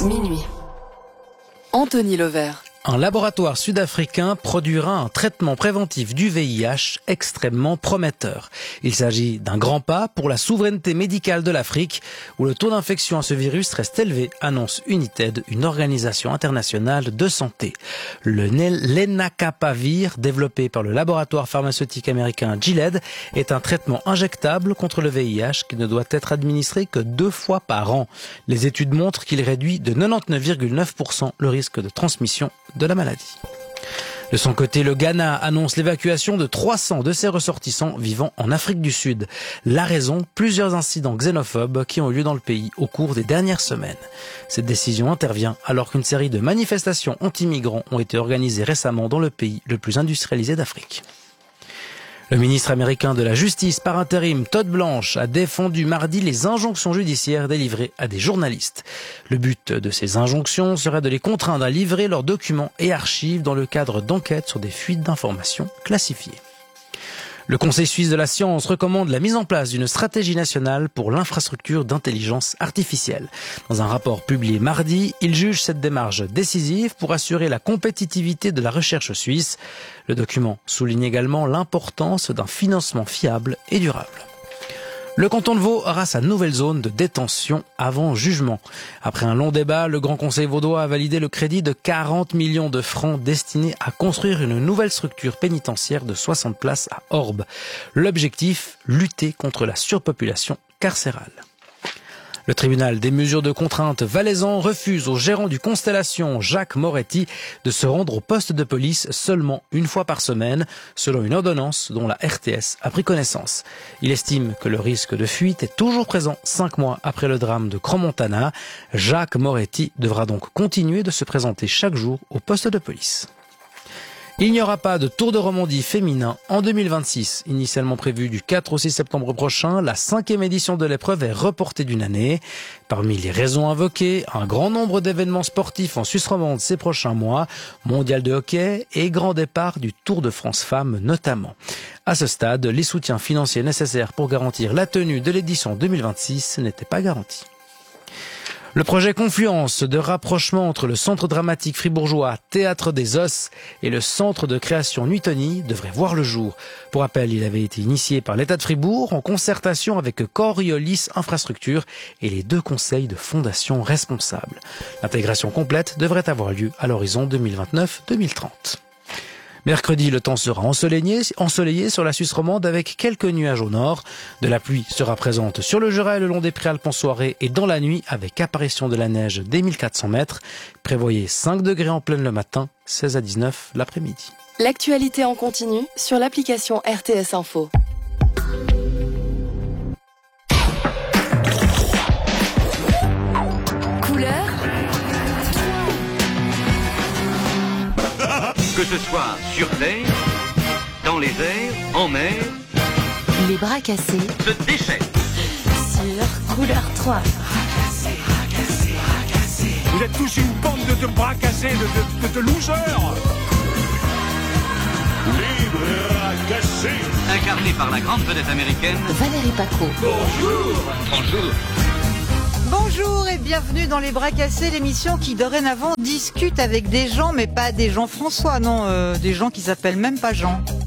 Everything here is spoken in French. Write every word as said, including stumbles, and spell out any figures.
Minuit. Anthony Levert. Un laboratoire sud-africain produira un traitement préventif du V I H extrêmement prometteur. Il s'agit d'un grand pas pour la souveraineté médicale de l'Afrique, où le taux d'infection à ce virus reste élevé, annonce United, une organisation internationale de santé. Le lenacapavir, développé par le laboratoire pharmaceutique américain Gilead, est un traitement injectable contre le V I H qui ne doit être administré que deux fois par an. Les études montrent qu'il réduit de quatre-vingt-dix-neuf virgule neuf pour cent le risque de transmission de la maladie. De son côté, le Ghana annonce l'évacuation de trois cents de ses ressortissants vivant en Afrique du Sud. La raison, plusieurs incidents xénophobes qui ont eu lieu dans le pays au cours des dernières semaines. Cette décision intervient alors qu'une série de manifestations anti-migrants ont été organisées récemment dans le pays le plus industrialisé d'Afrique. Le ministre américain de la Justice par intérim, Todd Blanche, a défendu mardi les injonctions judiciaires délivrées à des journalistes. Le but de ces injonctions serait de les contraindre à livrer leurs documents et archives dans le cadre d'enquêtes sur des fuites d'informations classifiées. Le Conseil suisse de la science recommande la mise en place d'une stratégie nationale pour l'infrastructure d'intelligence artificielle. Dans un rapport publié mardi, il juge cette démarche décisive pour assurer la compétitivité de la recherche suisse. Le document souligne également l'importance d'un financement fiable et durable. Le canton de Vaud aura sa nouvelle zone de détention avant jugement. Après un long débat, le Grand Conseil vaudois a validé le crédit de quarante millions de francs destiné à construire une nouvelle structure pénitentiaire de soixante places à Orbe. L'objectif, lutter contre la surpopulation carcérale. Le tribunal des mesures de contrainte valaisan refuse au gérant du Constellation, Jacques Moretti, de se rendre au poste de police seulement une fois par semaine, selon une ordonnance dont la R T S a pris connaissance. Il estime que le risque de fuite est toujours présent cinq mois après le drame de Crans-Montana. Jacques Moretti devra donc continuer de se présenter chaque jour au poste de police. Il n'y aura pas de Tour de Romandie féminin en deux mille vingt-six. Initialement prévu du quatre au six septembre prochain, la cinquième édition de l'épreuve est reportée d'une année. Parmi les raisons invoquées, un grand nombre d'événements sportifs en Suisse romande ces prochains mois, mondial de hockey et grand départ du Tour de France Femmes notamment. À ce stade, les soutiens financiers nécessaires pour garantir la tenue de l'édition deux mille vingt-six n'étaient pas garantis. Le projet Confluence de rapprochement entre le Centre dramatique fribourgeois Théâtre des Os et le Centre de création Nuitoni devrait voir le jour. Pour rappel, il avait été initié par l'État de Fribourg en concertation avec Coriolis Infrastructure et les deux conseils de fondation responsables. L'intégration complète devrait avoir lieu à l'horizon deux mille vingt-neuf deux mille trente. Mercredi, le temps sera ensoleillé, ensoleillé sur la Suisse romande avec quelques nuages au nord. De la pluie sera présente sur le Jura et le long des Préalpes en soirée et dans la nuit avec apparition de la neige dès mille quatre cents mètres. Prévoyez cinq degrés en pleine le matin, seize à dix-neuf l'après-midi. L'actualité en continu sur l'application R T S Info. Couleur. Que ce soit sur terre, dans les airs, en mer, les bras cassés se déchaînent. Sur Couleur trois. Vous êtes tous une bande de, de bras cassés, de, de, de, de losers. Les bras cassés. Incarné par la grande vedette américaine Valérie Paco. Bonjour. Bonjour. Bonjour et bienvenue dans Les Bras Cassés, l'émission qui dorénavant discute avec des gens, mais pas des Jean-François, non, euh, des gens qui s'appellent même pas Jean.